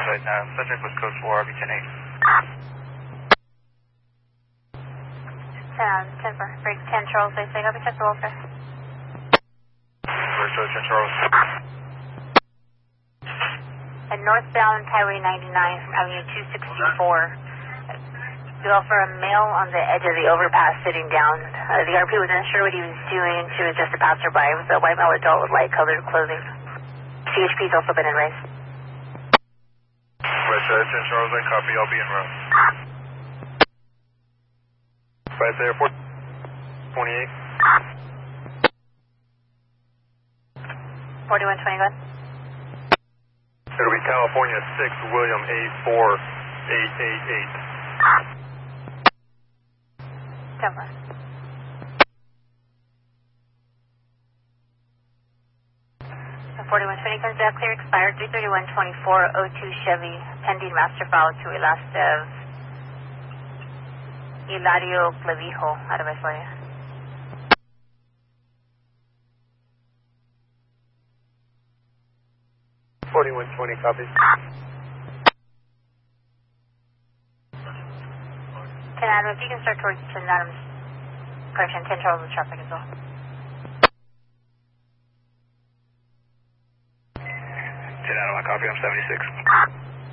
right now. Subject was code 4, RB-10-8. 10 for break 10 Charles, they say, copy, check the welfare. Break 10 Charles. And northbound Highway 99 from Avenue 264. We offer a male on the edge of the overpass sitting down. The RP was unsure what he was doing. She was just a passerby. It was a white male adult with light colored clothing. CHP has also been en route. Right side, 10 Charles, I copy. I'll be en route. Right there, 28. Go ahead. It'll be California 6, William 84888. 10 for. 4120 comes back clear, expired 3312402 Chevy, pending master file to a last of Hilario Clavijo out of Estonia. Copy. 10 Adam, if you can start towards 10 Adams, correction, 10 Charles with traffic as well. 10 Adam, I copy. I'm 76.